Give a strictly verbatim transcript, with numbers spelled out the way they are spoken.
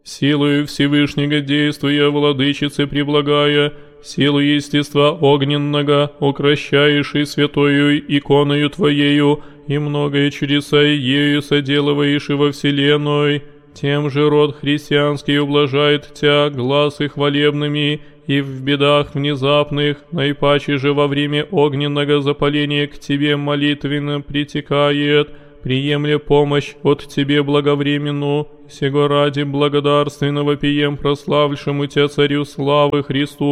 Силою Всевышнего действуя, владычице преблагая, силу естества огненного, укращаешь и святою иконою Твоею, и многое чудеса ею соделываешь и во вселенной. Тем же род христианский ублажает Тя глаз и хвалебными, и в бедах внезапных, наипаче же во время огненного запаления к Тебе молитвенно притекает, приемля помощь от Тебе благовременную, сего ради благодарственного пием прославившему Тя Царю славы Христу.